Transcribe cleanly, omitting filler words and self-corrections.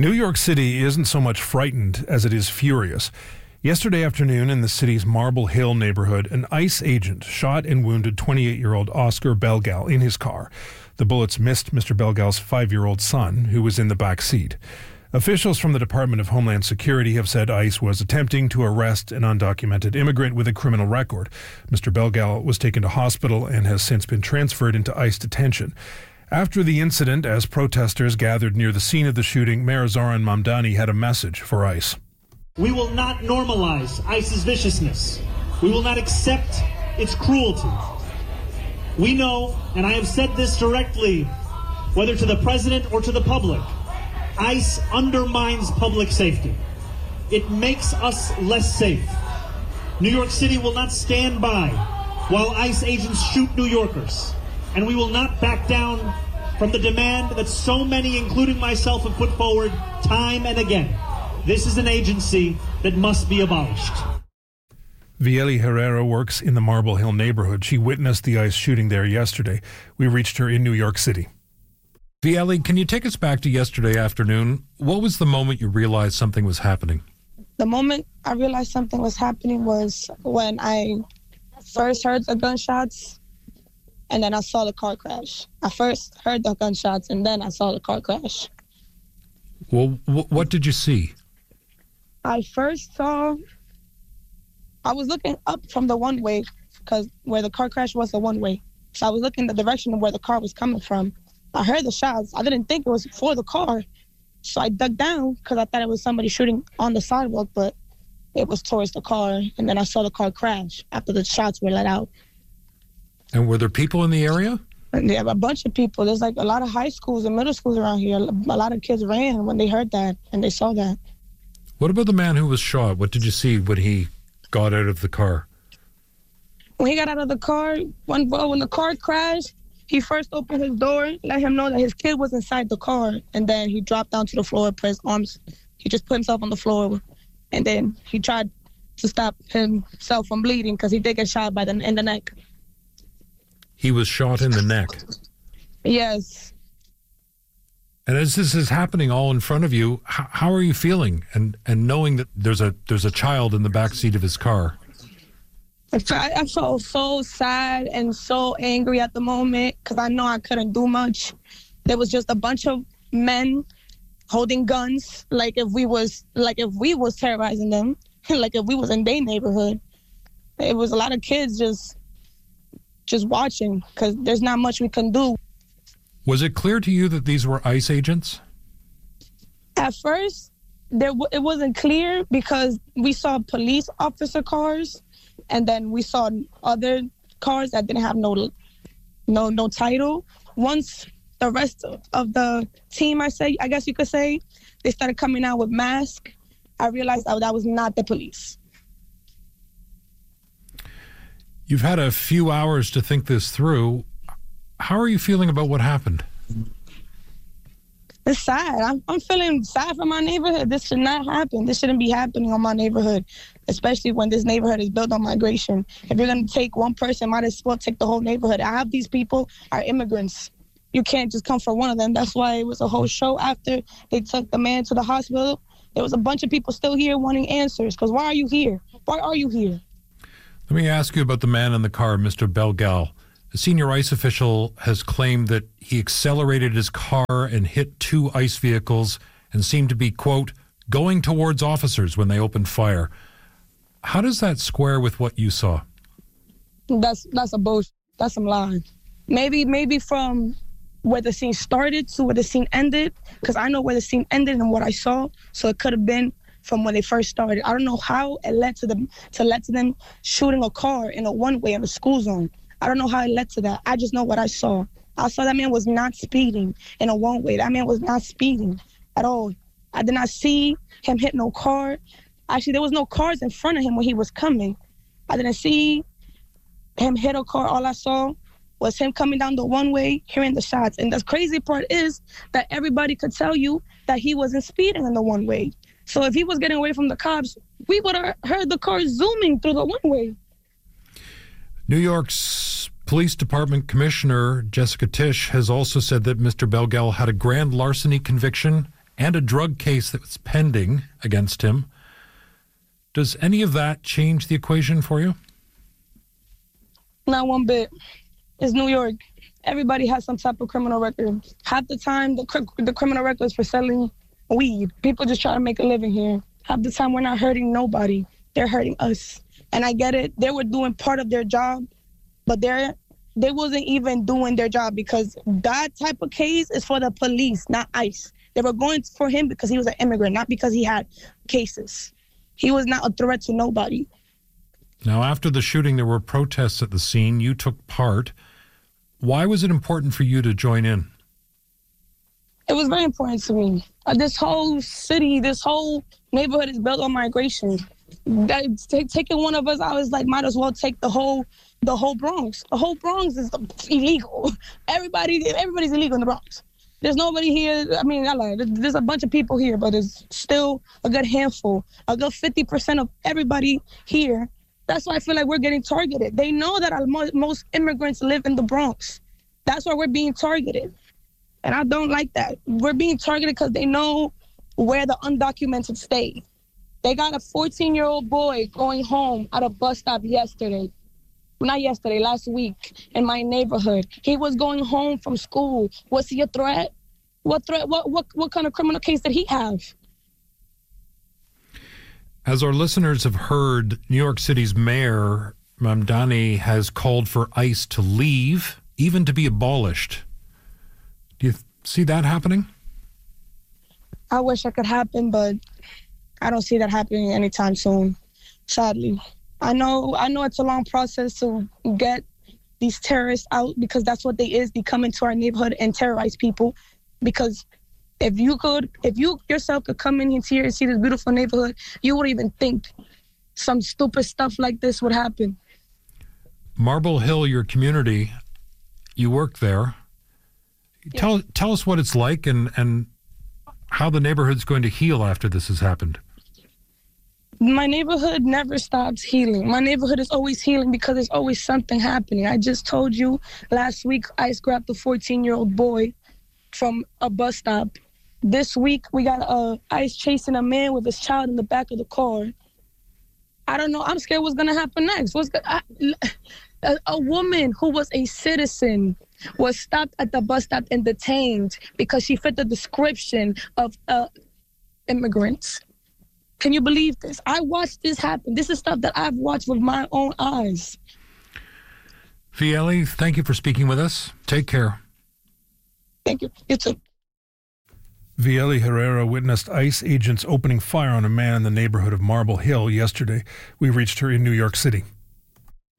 New York City isn't so much frightened as it is furious. Yesterday afternoon in the city's Marble Hill neighborhood, an ICE agent shot and wounded 28-year-old Oscar Belgal in his car. The bullets missed Mr. Belgal's 5-year-old son, who was in the back seat. Officials from the Department of Homeland Security have said ICE was attempting to arrest an undocumented immigrant with a criminal record. Mr. Belgal was taken to hospital and has since been transferred into ICE detention. After the incident, as protesters gathered near the scene of the shooting, Mayor Zoran Mamdani had a message for ICE. We will not normalize ICE's viciousness. We will not accept its cruelty. We know, and I have said this directly, whether to the president or to the public, ICE undermines public safety. It makes us less safe. New York City will not stand by while ICE agents shoot New Yorkers. And we will not back down from the demand that so many, including myself, have put forward time and again. This is an agency that must be abolished. Vieli Herrera works in the Marble Hill neighborhood. She witnessed the ICE shooting there yesterday. We reached her in New York City. Vieli, can you take us back to yesterday afternoon? What was the moment you realized something was happening? The moment I realized something was happening was when I first heard the gunshots. And then I saw the car crash. I first heard the gunshots, and then I saw the car crash. Well, what did you see? I first saw... I was looking up from the one-way, because where the car crash was the one-way. So I was looking the direction of where the car was coming from. I heard the shots. I didn't think it was for the car. So I dug down, because I thought it was somebody shooting on the sidewalk, but it was towards the car. And then I saw the car crash after the shots were let out. And were there people in the area? Yeah, a bunch of people. There's like a lot of high schools and middle schools around here. A lot of kids ran when they heard that and they saw that. What about the man who was shot? What did you see when he got out of the car? When he got out of the car, when the car crashed, he first opened his door, let him know that his kid was inside the car, and then he dropped down to the floor, put his arms, he just put himself on the floor, and then he tried to stop himself from bleeding because he did get shot in the neck. He was shot in the neck. Yes. And as this is happening all in front of you, how are you feeling? And knowing that there's a child in the back seat of his car. I felt so sad and so angry at the moment because I know I couldn't do much. There was just a bunch of men holding guns, like if we was terrorizing them, like if we was in their neighborhood. It was a lot of kids just watching because there's not much we can do. Was it clear to you that these were ICE agents? At first, it wasn't clear because we saw police officer cars, and then we saw other cars that didn't have no title. Once the rest of the team, I guess you could say, they started coming out with masks, I realized that was not the police. You've had a few hours to think this through. How are you feeling about what happened? It's sad. I'm feeling sad for my neighborhood. This should not happen. This shouldn't be happening on my neighborhood, especially when this neighborhood is built on migration. If you're going to take one person, might as well take the whole neighborhood. Half these people are immigrants. You can't just come for one of them. That's why it was a whole show after they took the man to the hospital. There was a bunch of people still here wanting answers, because why are you here? Why are you here? Let me ask you about the man in the car, Mr. Belgal. A senior ICE official has claimed that he accelerated his car and hit two ICE vehicles and seemed to be, quote, going towards officers when they opened fire. How does that square with what you saw? That's a bullshit. That's some lying. Maybe from where the scene started to where the scene ended, because I know where the scene ended and what I saw, so it could have been from when they first started. I don't know how it led to them shooting a car in a one-way in a school zone. I don't know how it led to that. I just know what I saw. I saw that man was not speeding in a one-way. That man was not speeding at all. I did not see him hit no car. Actually, there was no cars in front of him when he was coming. I didn't see him hit a car. All I saw was him coming down the one-way, hearing the shots. And the crazy part is that everybody could tell you that he wasn't speeding in the one-way. So if he was getting away from the cops, we would have heard the car zooming through the one-way. New York's Police Department Commissioner Jessica Tisch has also said that Mr. Belgal had a grand larceny conviction and a drug case that's pending against him. Does any of that change the equation for you? Not one bit. It's New York. Everybody has some type of criminal record. Half the time, the criminal record is for selling weed. People just try to make a living here. Half the time, we're not hurting nobody. They're hurting us. And I get it. They were doing part of their job, but they wasn't even doing their job, because that type of case is for the police, not ICE. They were going for him because he was an immigrant, not because he had cases. He was not a threat to nobody. Now, after the shooting, there were protests at the scene. You took part. Why was it important for you to join in? It was very important to me. This whole city, this whole neighborhood is built on migration. Taking one of us, I was like, might as well take the whole Bronx. The whole Bronx is illegal. Everybody's illegal in the Bronx. There's nobody here. I mean, I lied. There's a bunch of people here, but it's still a good handful. A good 50% of everybody here. That's why I feel like we're getting targeted. They know that most immigrants live in the Bronx. That's why we're being targeted. And I don't like that. We're being targeted because they know where the undocumented stay. They got a 14-year-old boy going home at a bus stop yesterday. Not yesterday, last week in my neighborhood. He was going home from school. Was he a threat? What threat? What kind of criminal case did he have? As our listeners have heard, New York City's mayor, Mamdani, has called for ICE to leave, even to be abolished. Do you see that happening? I wish it could happen, but I don't see that happening anytime soon, sadly. I know it's a long process to get these terrorists out, because that's what they is. They come into our neighborhood and terrorize people. Because if you yourself could come in here and see this beautiful neighborhood, you wouldn't even think some stupid stuff like this would happen. Marble Hill, your community, you work there. Yeah. Tell us what it's like and how the neighborhood's going to heal after this has happened. My neighborhood never stops healing. My neighborhood is always healing because there's always something happening. I just told you last week, ICE grabbed a 14-year-old boy from a bus stop. This week, we got ICE chasing a man with his child in the back of the car. I don't know. I'm scared what's going to happen next. A woman who was a citizen was stopped at the bus stop and detained because she fit the description of immigrants. Can you believe this? I watched this happen. This is stuff that I've watched with my own eyes. Viele, thank you for speaking with us. Take care. Thank you. You too. Viele Herrera witnessed ICE agents opening fire on a man in the neighborhood of Marble Hill yesterday. We reached her in New York City.